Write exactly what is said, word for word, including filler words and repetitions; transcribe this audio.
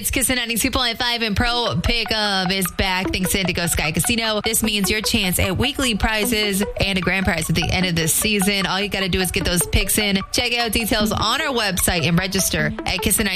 It's Kissin' ninety-two point five and Pro Pickup is back thanks to Indigo Sky Casino. This means your chance at weekly prizes and a grand prize at the end of this season. All you got to do is get those picks in. Check out details on our website and register at Kissin'